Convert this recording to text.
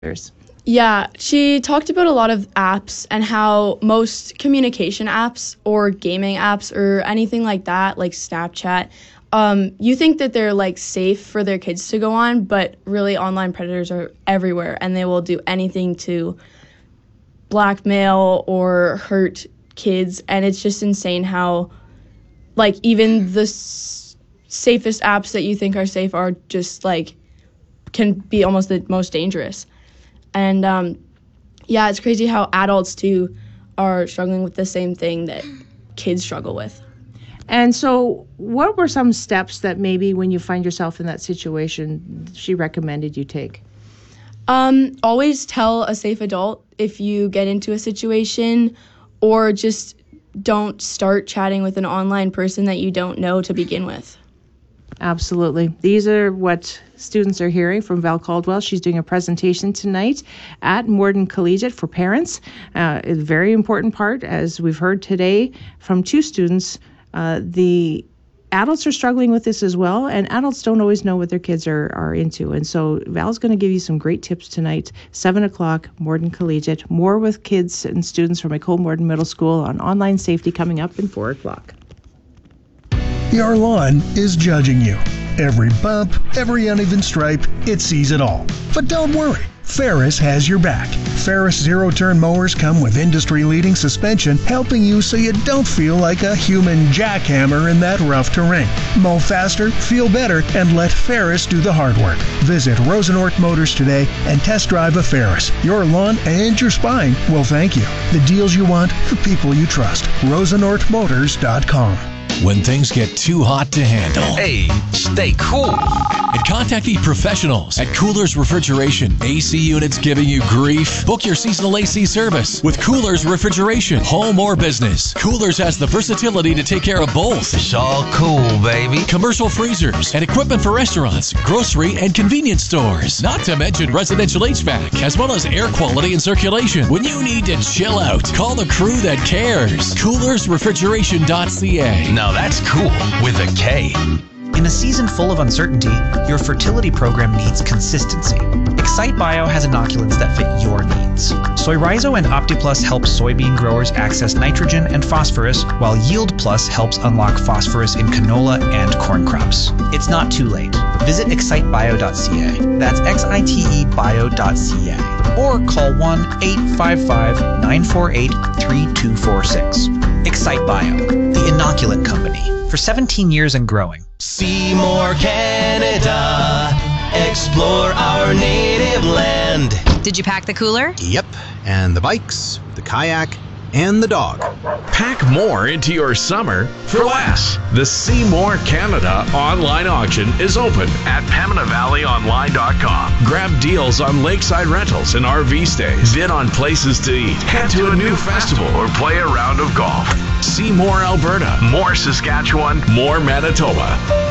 Yeah, she talked about a lot of apps and how most communication apps or gaming apps or anything like that, like Snapchat, you think that they're like safe for their kids to go on, but really online predators are everywhere and they will do anything to blackmail or hurt kids. And it's just insane how like even the safest apps that you think are safe are just like can be almost the most dangerous. And yeah, it's crazy how adults too are struggling with the same thing that kids struggle with. And so what were some steps that maybe when you find yourself in that situation she recommended you take? Always tell a safe adult if you get into a situation, or just don't start chatting with an online person that you don't know to begin with. Absolutely. These are what students are hearing from Val Caldwell. She's doing a presentation tonight at Morden Collegiate for parents. A very important part, as we've heard today from two students. The adults are struggling with this as well, and adults don't always know what their kids are into. And so Val's going to give you some great tips tonight, 7 o'clock, Morden Collegiate. More with kids and students from Ecole Morden Middle School on online safety coming up in 4 o'clock. Your lawn is judging you. Every bump, every uneven stripe, it sees it all. But don't worry, Ferris has your back. Ferris zero-turn mowers come with industry-leading suspension, helping you so you don't feel like a human jackhammer in that rough terrain. Mow faster, feel better, and let Ferris do the hard work. Visit Rosenort Motors today and test drive a Ferris. Your lawn and your spine will thank you. The deals you want, the people you trust. RosenortMotors.com. When things get too hot to handle, hey, stay cool. And contact the professionals at Coolers Refrigeration. AC units giving you grief? Book your seasonal AC service with Coolers Refrigeration, home or business. Coolers has the versatility to take care of both. It's all cool, baby. Commercial freezers and equipment for restaurants, grocery, and convenience stores. Not to mention residential HVAC, as well as air quality and circulation. When you need to chill out, call the crew that cares. CoolersRefrigeration.ca. Now that's cool with a K. In a season full of uncertainty, your fertility program needs consistency. Excite Bio has inoculants that fit your needs. Soy Rhizo and OptiPlus help soybean growers access nitrogen and phosphorus, while Yield Plus helps unlock phosphorus in canola and corn crops. It's not too late. Visit excitebio.ca. That's XITEbio.ca. Or call 1-855-948-3246. Excite Bio, the inoculant company, for 17 years and growing. Seymour, Canada. Explore our native land. Did you pack the cooler? Yep, and the bikes, the kayak, and the dog. Pack more into your summer for less. The Seymour Canada online auction is open at PaminaValleyOnline.com. Grab deals on lakeside rentals and RV stays. Bid on places to eat. Head to a new festival or play a round of golf. See more Alberta, more Saskatchewan, more Manitoba.